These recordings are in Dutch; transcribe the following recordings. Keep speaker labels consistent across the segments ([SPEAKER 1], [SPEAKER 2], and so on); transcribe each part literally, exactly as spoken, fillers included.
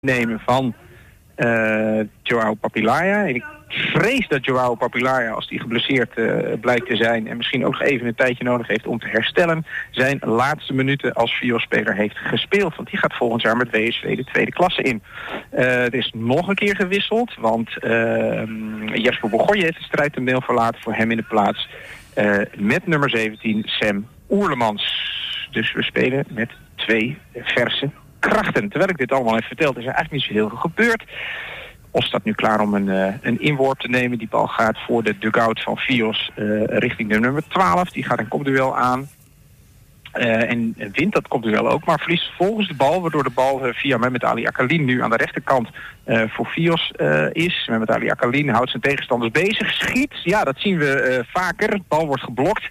[SPEAKER 1] nemen van uh, Joao Papilaya. Ik vrees dat Joao Papilaya, als hij geblesseerd uh, blijkt te zijn en misschien ook nog even een tijdje nodig heeft om te herstellen, zijn laatste minuten als Vios-speler heeft gespeeld. Want die gaat volgend jaar met W S V de tweede klasse in. Uh, er is nog een keer gewisseld, want uh, Jesper Bourgogne heeft de strijd ten deel verlaten, voor hem in de plaats uh, met nummer zeventien Sam Oerlemans. Dus we spelen met twee verse krachten. Terwijl ik dit allemaal heb verteld, is er eigenlijk niet zo heel veel gebeurd. Os staat nu klaar om een, uh, een inworp te nemen. Die bal gaat voor de dugout van Vios uh, richting de nummer twaalf. Die gaat een kopduel aan. Uh, en wint dat kopduel ook, maar verliest vervolgens de bal, waardoor de bal uh, via Mehmet Ali Akalin nu aan de rechterkant uh, voor Vios uh, is. Mehmet Ali Akalin houdt zijn tegenstanders bezig, schiet. Ja, dat zien we uh, vaker. De bal wordt geblokt.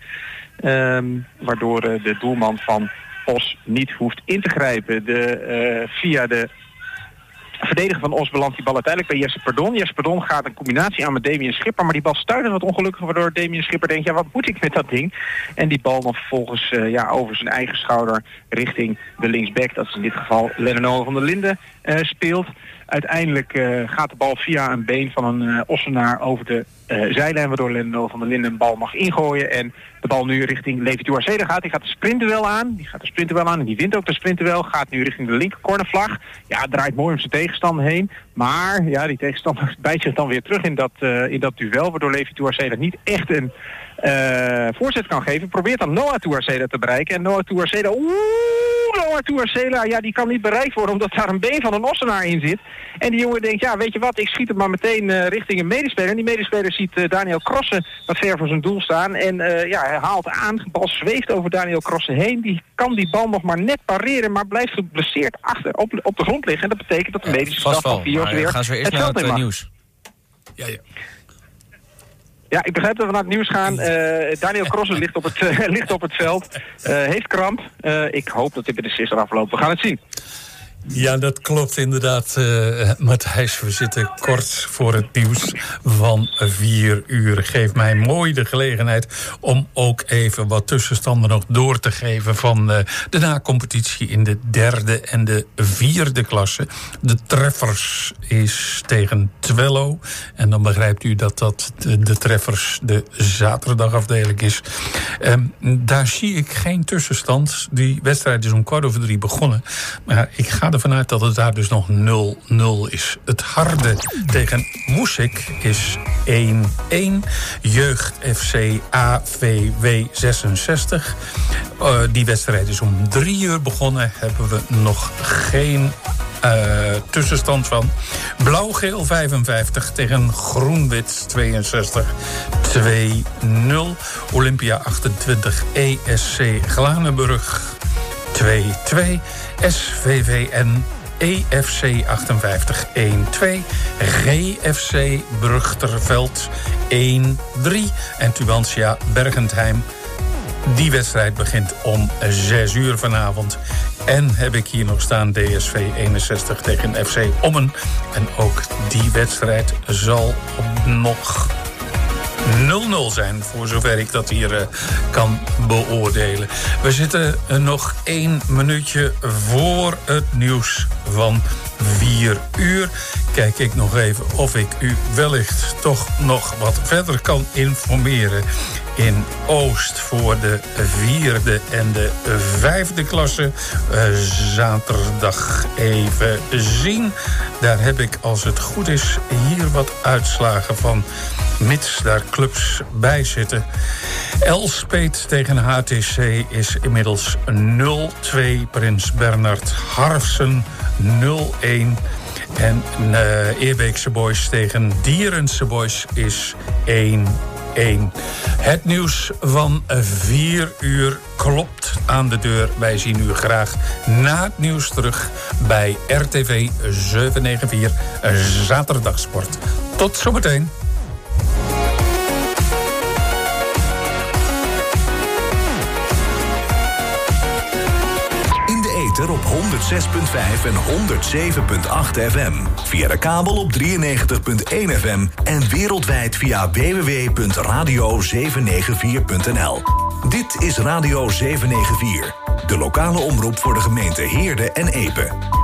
[SPEAKER 1] Um, waardoor uh, de doelman van Os niet hoeft in te grijpen. De, uh, via de verdediger van Os belandt die bal uiteindelijk bij Jesse Perdon. Jesse Perdon gaat een combinatie aan met Damien Schipper, maar die bal stuitte wat ongelukkig, waardoor Damien Schipper denkt, ja, wat moet ik met dat ding? En die bal dan vervolgens uh, ja, over zijn eigen schouder richting de linksback, dat is in dit geval Lennon van der Linden, uh, speelt. Uiteindelijk uh, gaat de bal via een been van een uh, Ossenaar over de uh, zijlijn, waardoor Lennon van der Linden een bal mag ingooien. En de bal nu richting Levi Touarceda gaat. Die gaat de sprintduel aan. Die gaat de sprintduel aan en die wint ook de sprintduel. Gaat nu richting de linker cornervlag. Ja, draait mooi om zijn tegenstander heen. Maar ja, die tegenstander bijt zich dan weer terug in dat, uh, in dat duel, waardoor Levi Touarceda niet echt een uh, voorzet kan geven. Probeert dan Noah Touarceda te bereiken. En Noah Touarceda, oeh, Noah Touarceda, ja, die kan niet bereikt worden omdat daar een been van een Ossenaar in zit. En die jongen denkt, ja, weet je wat, ik schiet hem maar meteen uh, richting een medespeler. En die medespeler ziet uh, Daniel Krossen wat ver voor zijn doel staan. En uh, ja, hij haalt aan, de bal zweeft over Daniel Krossen heen. Die kan die bal nog maar net pareren, maar blijft geblesseerd achter op, op de grond liggen. En dat betekent dat de medische staf van Vios weer
[SPEAKER 2] gaan ze weer eerst naar het, het nieuws.
[SPEAKER 3] Ja, ja.
[SPEAKER 1] Ja, ik begrijp dat we naar het nieuws gaan. Uh, Daniel Krossen ligt op het, uh, ligt op het veld. Uh, heeft kramp. Uh, ik hoop dat dit bij de zesde afloopt. We gaan het zien.
[SPEAKER 3] Ja, dat klopt inderdaad, uh, Matthijs. We zitten kort voor het nieuws van vier uur. Geef mij mooi de gelegenheid om ook even wat tussenstanden nog door te geven van uh, de na-competitie in de derde en de vierde klasse. De Treffers is tegen Twello. En dan begrijpt u dat dat de, de Treffers de zaterdagafdeling is. Um, daar zie ik geen tussenstand. Die wedstrijd is om kwart over drie begonnen. Maar ik ga ervan uit dat het daar dus nog nul nul is. Het Harde tegen Moesik is één één. Jeugd F C A V W zesenzestig. Uh, die wedstrijd is om drie uur begonnen. Hebben we nog geen uh, tussenstand van. Blauw-geel vijfenvijftig tegen Groen-wit tweeënzestig. twee nul. Olympia achtentwintig E S C Glanenburg twee twee. S V V N E F C achtenvijftig een twee. G F C Brugterveld een drie. En Tubantia Bergentheim. Die wedstrijd begint om zes uur vanavond. En heb ik hier nog staan D S V eenenzestig tegen F C Ommen. En ook die wedstrijd zal nog nul nul zijn, voor zover ik dat hier uh, kan beoordelen. We zitten uh, nog één minuutje voor het nieuws van vier uur. Kijk ik nog even of ik u wellicht toch nog wat verder kan informeren in Oost voor de vierde en de vijfde klasse. Uh, zaterdag even zien. Daar heb ik, als het goed is, hier wat uitslagen van, mits daar clubs bij zitten. Elspet tegen H T C is inmiddels nul twee. Prins Bernhard Harfsen nul een. En uh, Eerbeekse Boys tegen Dierense Boys is één één. Het nieuws van vier uur klopt aan de deur. Wij zien u graag na het nieuws terug bij R T V zevenhonderdvier Zaterdagsport. Tot zometeen.
[SPEAKER 4] Op honderdzes komma vijf en honderdzeven komma acht F M. Via de kabel op drieënnegentig komma één F M. En wereldwijd via w w w punt radio zevenhonderdvier punt n l. Dit is Radio zevenhonderdvier. De lokale omroep voor de gemeente Heerde en Epe.